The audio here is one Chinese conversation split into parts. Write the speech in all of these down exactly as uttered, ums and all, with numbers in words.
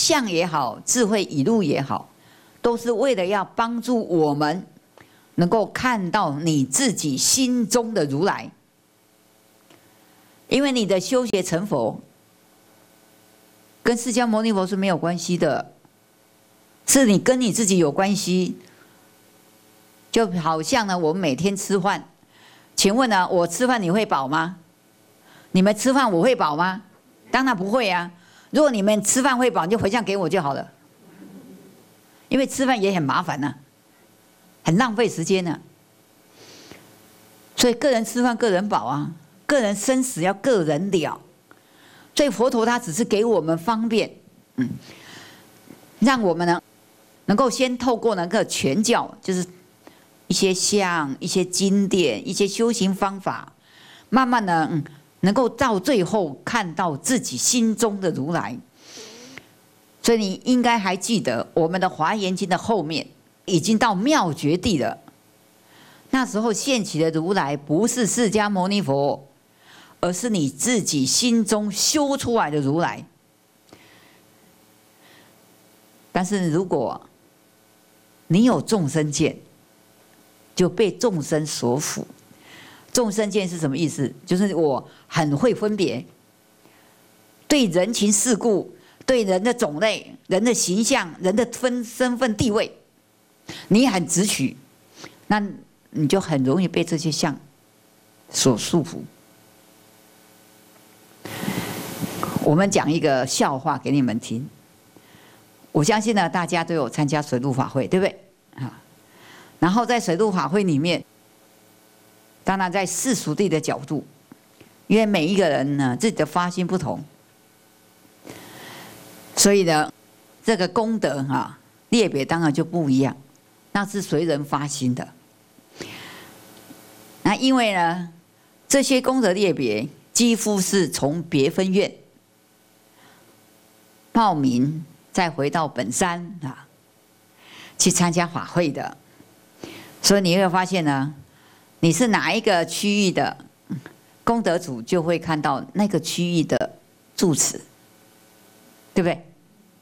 相也好，智慧语录也好，都是为了要帮助我们能够看到你自己心中的如来。因为你的修学成佛，跟释迦牟尼佛是没有关系的，是你跟你自己有关系。就好像呢，我们每天吃饭，请问呢，我吃饭你会饱吗？你们吃饭我会饱吗？当然不会啊。如果你们吃饭会饱，你就回向给我就好了。因为吃饭也很麻烦呢、啊，很浪费时间呢、啊。所以个人吃饭个人饱啊，个人生死要个人了。所以佛陀他只是给我们方便，嗯，让我们呢能够先透过那个全教，就是一些相、一些经典、一些修行方法，慢慢的，嗯，能够到最后看到自己心中的如来。所以你应该还记得，我们的《华严经》的后面已经到妙觉地了。那时候现起的如来不是释迦牟尼佛，而是你自己心中修出来的如来。但是如果你有众生见，就被众生所缚。众生见是什么意思？就是我很会分别，对人情世故，对人的种类、人的形象、人的分身份地位，你很直取，那你就很容易被这些相所束缚。我们讲一个笑话给你们听。我相信呢，大家都有参加水陆法会，对不对？啊，然后在水陆法会里面，当然在世俗谛的角度，因为每一个人呢自己的发心不同，所以呢，这个功德哈列别当然就不一样，那是随人发心的。那因为呢，这些功德列别几乎是从别分院报名，再回到本山啊，去参加法会的。所以你会发现呢，你是哪一个区域的功德主，就会看到那个区域的住持，对不对？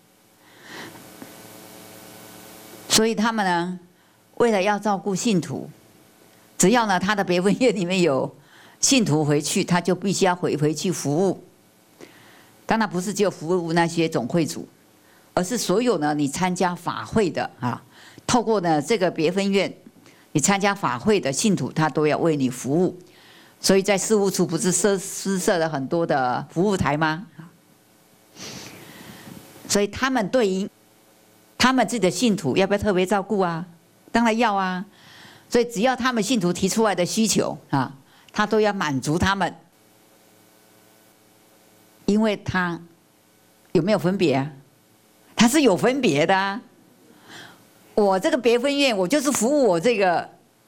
所以他们呢，为了要照顾信徒，只要呢他的别分院里面有信徒回去，他就必须要回回去服务。当然不是只有服务那些总会主，而是所有呢你参加法会的啊，透过呢这个别分院，你参加法会的信徒，他都要为你服务。所以在事务处不是设施设了很多的服务台吗？所以他们对于他们自己的信徒要不要特别照顾啊？当然要啊。所以只要他们信徒提出来的需求啊，他都要满足他们。因为他有没有分别啊？他是有分别的啊。我这个别分院，我就是服务我这个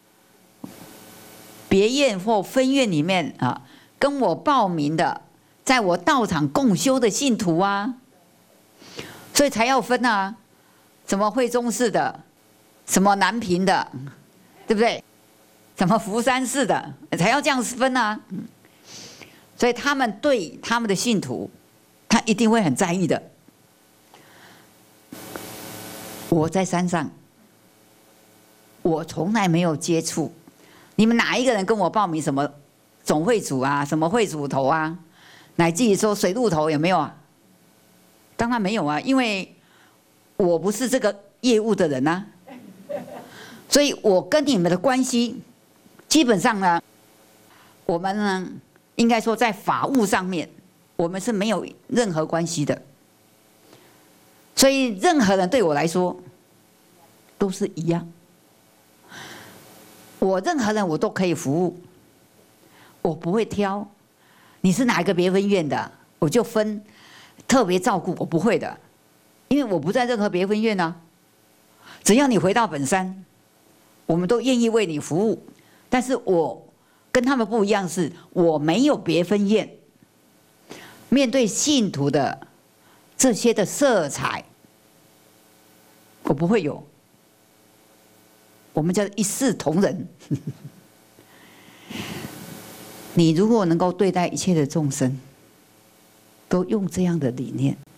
别院或分院里面啊，跟我报名的，在我道场共修的信徒啊，所以才要分啊。什么惠中市的，什么南平的，对不对？什么福山市的，才要这样分啊。所以他们对他们的信徒，他一定会很在意的。我在山上，我从来没有接触，你们哪一个人跟我报名什么总会主啊，什么会主头啊，乃至于说水陆头有没有啊？当然没有啊，因为我不是这个业务的人啊。所以我跟你们的关系，基本上呢，我们呢，应该说在法务上面，我们是没有任何关系的。所以任何人对我来说都是一样，我任何人我都可以服务，我不会挑你是哪一个别分院的，我就分特别照顾，我不会的，因为我不在任何别分院啊。只要你回到本山，我们都愿意为你服务。但是我跟他们不一样，是我没有别分院，面对信徒的这些的色彩，我不会有。我们叫一视同仁。你如果能够对待一切的众生，都用这样的理念，